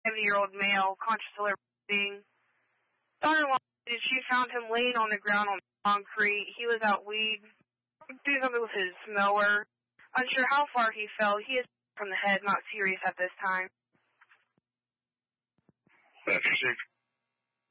70-year-old male, conscious of everything. Daughter-in-law, she found him laying on the ground on concrete. He was out weed, doing something with his mower. Unsure how far he fell. He is from the head, not serious at this time. Interesting.